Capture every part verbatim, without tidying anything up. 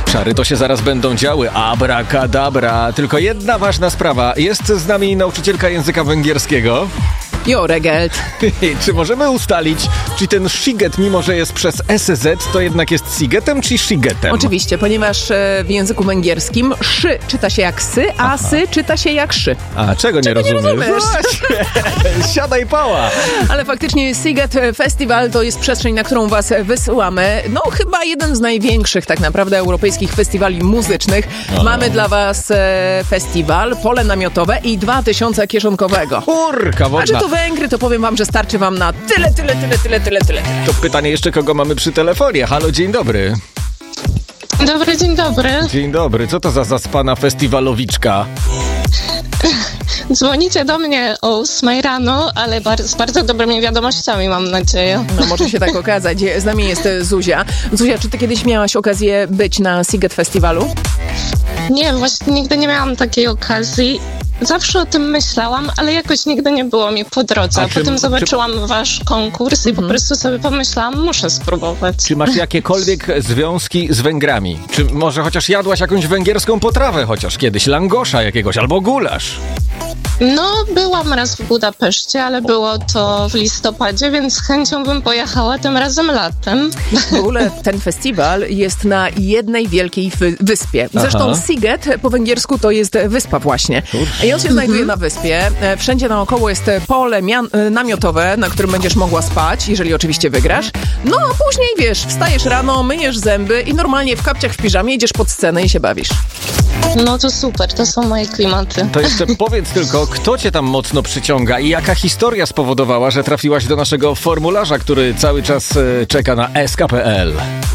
Czary to się zaraz będą działy. Abracadabra. Tylko jedna ważna sprawa. Jest z nami nauczycielka języka węgierskiego. Jo, Regelt. Czy możemy ustalić, czy ten sziget, mimo że jest przez S Z, to jednak jest sigetem czy szigetem? Oczywiście, ponieważ e, w języku węgierskim szy czyta się jak sy, a Aha. sy czyta się jak szy. A czego nie czego rozumiesz? Nie rozumiesz? Siadaj pała. Ale faktycznie Sziget Festival to jest przestrzeń, na którą was wysyłamy. No chyba jeden z największych tak naprawdę europejskich festiwali muzycznych. Aha. Mamy dla was e, festiwal, pole namiotowe i dwa tysiące kieszonkowego. Kurka wodna. A czy to Węgry, to powiem wam, że starczy wam na tyle, tyle, tyle, tyle, tyle, tyle. To pytanie jeszcze, kogo mamy przy telefonie. Halo, dzień dobry. Dobry, dzień dobry. Dzień dobry. Co to za zaspana festiwalowiczka? Dzwonicie do mnie o ósmej rano, ale bar- z bardzo dobrymi wiadomościami, mam nadzieję. No może się tak okazać. Z nami jest Zuzia. Zuzia, czy ty kiedyś miałaś okazję być na Sziget Festiwalu? Nie, właśnie nigdy nie miałam takiej okazji. Zawsze o tym myślałam, ale jakoś nigdy nie było mi po drodze. A czy, potem zobaczyłam czy... wasz konkurs i mhm. po prostu sobie pomyślałam, muszę spróbować. Czy masz jakiekolwiek związki z Węgrami? Czy może chociaż jadłaś jakąś węgierską potrawę chociaż kiedyś? Langosza jakiegoś albo gulasz? No, byłam raz w Budapeszcie, ale było to w listopadzie, więc z chęcią bym pojechała tym razem latem. W ogóle ten festiwal jest na jednej wielkiej wy- wyspie. Zresztą Aha. Sziget po węgiersku to jest wyspa właśnie. Kurczę. I on się znajduje na wyspie. Wszędzie naokoło jest pole mian- namiotowe, na którym będziesz mogła spać, jeżeli oczywiście wygrasz. No, a później, wiesz, wstajesz rano, myjesz zęby i normalnie w kapciach w piżamie idziesz pod scenę i się bawisz. No to super, to są moje klimaty. To jeszcze powiedz tylko, kto cię tam mocno przyciąga i jaka historia spowodowała, że trafiłaś do naszego formularza, który cały czas e, czeka na S K kropka P L?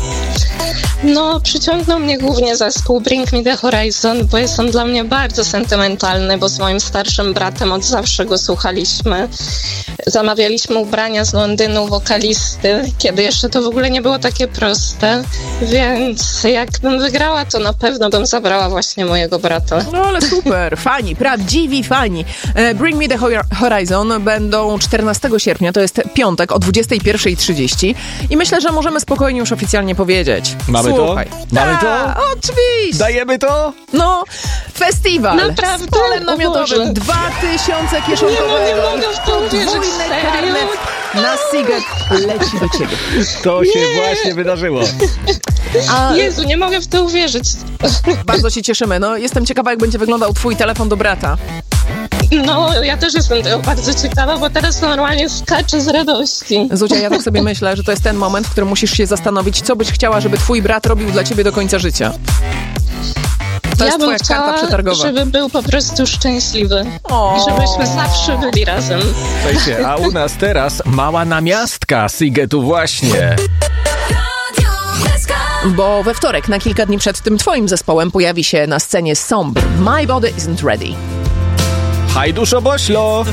No, przyciągnął mnie głównie zespół Bring Me The Horizon, bo jest on dla mnie bardzo sentymentalny, bo z moim starszym bratem od zawsze go słuchaliśmy. Zamawialiśmy ubrania z Londynu wokalisty, kiedy jeszcze to w ogóle nie było takie proste, więc jakbym wygrała, to na pewno bym zabrała właśnie mojego brata. No ale super, fani, prawdziwi fani. Bring Me The Horizon będą czternastego sierpnia, to jest piątek o dwudziestej pierwszej trzydzieści i myślę, że możemy spokojnie już oficjalnie powiedzieć. Mamy Słuchaj. to? Mamy Ta, to? Oczywiście. Dajemy to? No, festiwal Naprawdę? z polem namiotowym, dwa tysiące kieszonkowego. Nie, nie mogę w to uwierzyć, serio? Na Sziget leci do ciebie. To nie. się właśnie wydarzyło. A... Jezu, nie mogę w to uwierzyć. Bardzo się cieszymy. No, jestem ciekawa, jak będzie wyglądał twój telefon do brata. No, ja też jestem tego bardzo ciekawa, bo teraz normalnie skaczę z radości. Zuzia, ja tak sobie myślę, że to jest ten moment, w którym musisz się zastanowić, co byś chciała, żeby twój brat robił dla ciebie do końca życia. To ja jest bym twoja karta chciała, przetargowa. żeby był po prostu szczęśliwy. O. I żebyśmy zawsze byli razem. Słuchajcie, a u nas teraz mała namiastka Szigetu właśnie. Bo we wtorek, na kilka dni przed tym twoim zespołem, pojawi się na scenie Sombre. My Body Isn't Ready. Hajduszo Boślo!